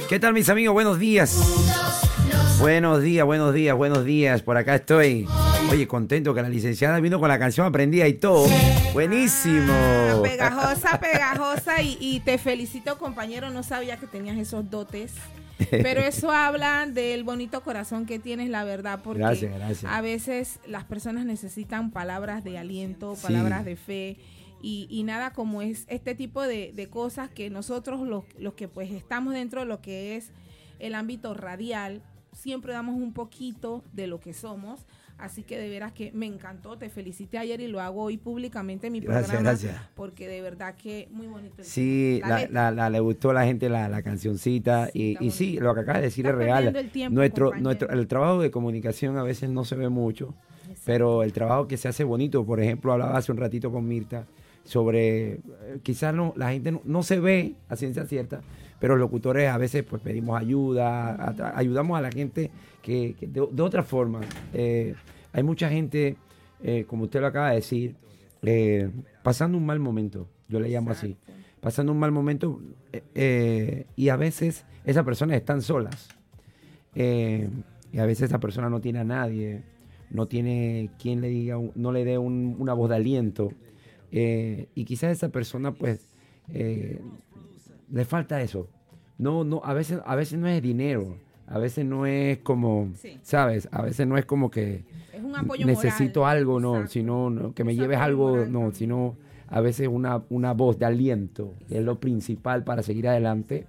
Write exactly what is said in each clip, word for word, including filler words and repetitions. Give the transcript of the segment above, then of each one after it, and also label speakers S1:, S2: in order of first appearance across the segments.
S1: ¿Qué tal, mis amigos? Buenos días. Buenos días, buenos días, buenos días. Por acá estoy. Oye, contento que la licenciada vino con la canción aprendida y todo. Buenísimo.
S2: Ah, pegajosa, pegajosa. Y, y te felicito, compañero. No sabía que tenías esos dotes. Pero eso habla del bonito corazón que tienes, la verdad. Porque
S1: gracias, gracias.
S2: A veces las personas necesitan palabras de aliento, palabras sí. de fe. Y, y nada como es este tipo de, de cosas que nosotros los, los que pues estamos dentro de lo que es el ámbito radial, siempre damos un poquito de lo que somos. Así que de veras que me encantó, te felicité ayer y lo hago hoy públicamente en mi
S1: gracias,
S2: programa.
S1: Gracias,
S2: porque de verdad que muy bonito. El
S1: sí, la, la, la, le gustó a la gente la, la cancioncita sí, y, y sí, lo que acabas de decir
S2: Estás
S1: es real.
S2: El tiempo,
S1: nuestro, nuestro, el trabajo de comunicación a veces no se ve mucho, exacto. Pero el trabajo que se hace bonito, por ejemplo, hablaba hace un ratito con Mirta, sobre, eh, quizás no, la gente no, no se ve a ciencia cierta, pero los locutores a veces pues pedimos ayuda, a, a, ayudamos a la gente que, que de, de otra forma. Eh, hay mucha gente, eh, como usted lo acaba de decir, eh, pasando un mal momento, yo le llamo Exacto. así, pasando un mal momento eh, eh, y a veces esas personas están solas eh, y a veces esa persona no tiene a nadie, no tiene quien le diga, no le dé un, una voz de aliento. Eh, y quizás esa persona pues eh, le falta eso. No, no, a veces, a veces no es dinero, a veces no es como, sí. ¿sabes? A veces no es como que
S2: es un apoyo
S1: necesito
S2: moral.
S1: algo, no,
S2: Exacto.
S1: sino no, que me
S2: es
S1: lleves algo,
S2: moral,
S1: no, sino a veces una, una voz de aliento, que es lo principal para seguir adelante.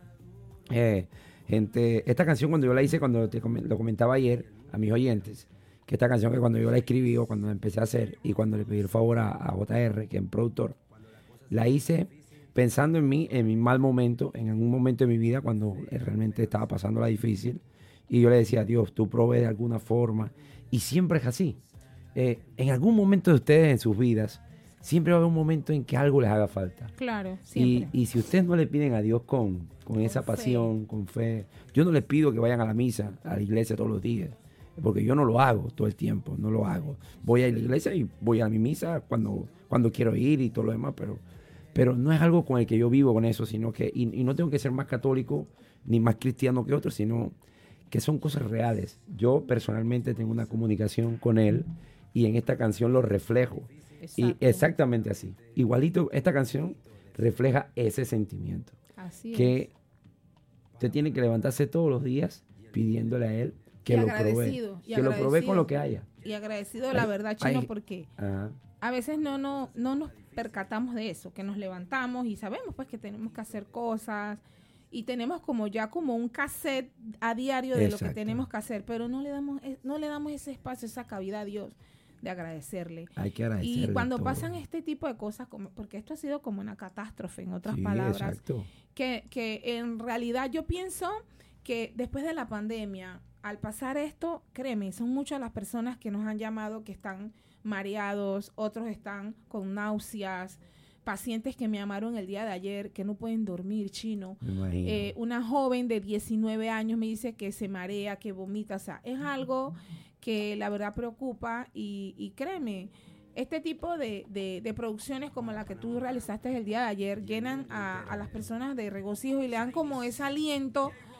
S1: Eh, gente, esta canción cuando yo la hice, cuando te lo comentaba ayer a mis oyentes, que esta canción que cuando yo la escribí o cuando la empecé a hacer y cuando le pedí el favor a, a J R, que es un productor, la hice pensando en mí, en mi mal momento, en algún momento de mi vida cuando realmente estaba pasándola difícil y yo le decía, Dios, tú provees de alguna forma y siempre es así. Eh, en algún momento de ustedes en sus vidas, siempre va a haber un momento en que algo les haga falta.
S2: Claro, siempre.
S1: Y, y si ustedes no le piden a Dios con, con, con esa pasión, fe. con fe, yo no les pido que vayan a la misa, a la iglesia todos los días. Porque yo no lo hago todo el tiempo, no lo hago. Voy a la iglesia y voy a mi misa cuando, cuando quiero ir y todo lo demás, pero, pero no es algo con el que yo vivo con eso, sino que, y, y no tengo que ser más católico ni más cristiano que otros, sino que son cosas reales. Yo personalmente tengo una comunicación con Él y en esta canción lo reflejo. Exacto. Y exactamente así. Igualito, esta canción refleja ese sentimiento.
S2: Así
S1: que
S2: es.
S1: usted tiene que levantarse todos los días pidiéndole a Él que lo provee, que lo provee con lo que haya.
S2: Y agradecido, la verdad, Chino,
S1: ay,
S2: porque
S1: ajá.
S2: a veces no, no, no nos percatamos de eso, que nos levantamos y sabemos pues que tenemos que hacer cosas y tenemos como ya como un cassette a diario de Exacto. lo que tenemos que hacer, pero no le damos no le damos ese espacio, esa cabida a Dios de agradecerle.
S1: Hay que agradecerle.
S2: Y cuando
S1: todo.
S2: pasan este tipo de cosas, como, porque esto ha sido como una catástrofe, en otras
S1: sí,
S2: palabras,
S1: exacto.
S2: que, que en realidad yo pienso que después de la pandemia, al pasar esto, créeme, son muchas las personas que nos han llamado que están mareados, otros están con náuseas, pacientes que me llamaron el día de ayer que no pueden dormir, Chino. Eh, una joven de diecinueve años me dice que se marea, que vomita, o sea, es algo que la verdad preocupa y, y créeme, este tipo de, de, de producciones como la que tú realizaste el día de ayer llenan a, a las personas de regocijo y le dan como ese aliento